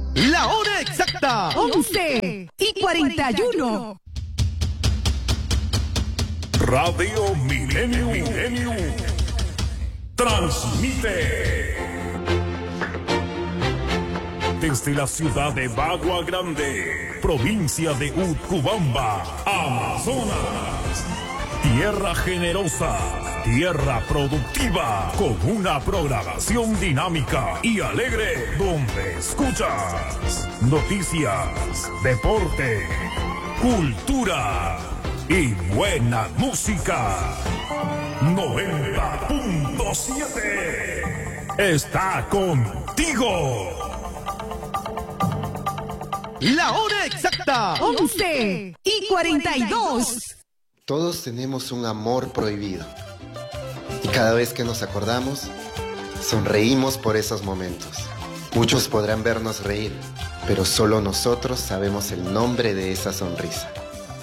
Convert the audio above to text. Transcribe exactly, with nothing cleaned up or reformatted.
La hora exacta, once y cuarenta y uno. Radio Milenio, Milenio transmite desde la ciudad de Bagua Grande, provincia de Utcubamba, Amazonas. Tierra generosa, tierra productiva, con una programación dinámica y alegre, donde escuchas noticias, deporte, cultura y buena música. noventa punto siete está contigo. La hora exacta, once y cuarenta y dos. Todos tenemos un amor prohibido. Y cada vez que nos acordamos, sonreímos por esos momentos. Muchos podrán vernos reír, pero solo nosotros sabemos el nombre de esa sonrisa.